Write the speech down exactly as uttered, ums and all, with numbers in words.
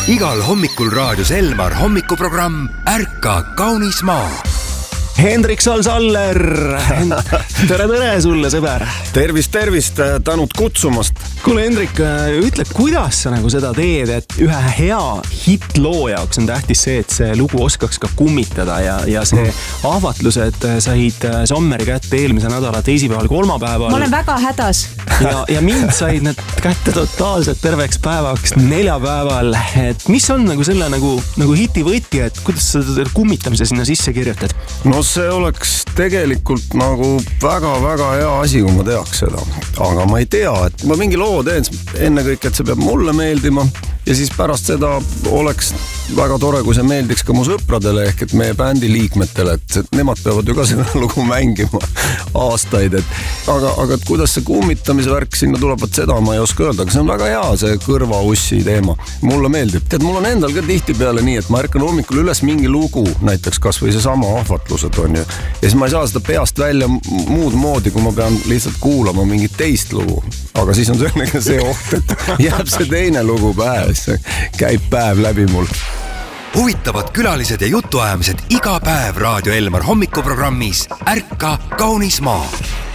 igal hommikul raadios Elmar hommikuprogramm Ärka kaunis maa. Hendrik Sal-Saller, tere tere sulle, sõber. Tervist, tervist, tänud kutsumast. Kuule, Hendrik, ütle, kuidas sa nagu seda teed, et ühe hea hitloo jaoks on tähtis see, et see lugu oskaks ka kummitada ja, ja see ahvatlused said Sommeri kätte eelmise nädala teisipäeval, kolmapäeval. Ma olen väga hädas. Ja, ja mind said need kätte totaalselt terveks päevaks neljapäeval. Et mis on nagu selle nagu, nagu hiti võti, et kuidas sa kummitamise sinna sisse kirjutad? No see oleks tegelikult nagu väga-väga hea asi, kui ma teaks seda. Aga ma ei tea, et ma mingi loo teen enne kõik, et see peab mulle meeldima ja siis pärast seda oleks väga tore, kui see meeldiks ka mu sõpradele ehk et meie bändi liikmetele, et nemad peavad ju ka seda lugu mängima aastaid. Et, aga, aga et kuidas see kummitamise värk sinna tuleb, et seda ma ei oska öelda, aga see on väga hea, see kõrvaussi teema. Mulle meeldib. Tead, mul on endal ka tihtipeale nii, et ma ärkan hommikul üles mingi lugu, näiteks kas või see sama ahvatlused on ju. Ja siis ma ei saa seda peast välja muud moodi, kui ma pean lihtsalt kuulama mingit teist lugu. Aga siis on sellega see oht, et jääb see teine lugu pähe, see käib päev läbi mul. Huvitavad külalised ja jutuajamised iga päev Raadio Elmar hommikuprogrammis Ärka kaunis maa.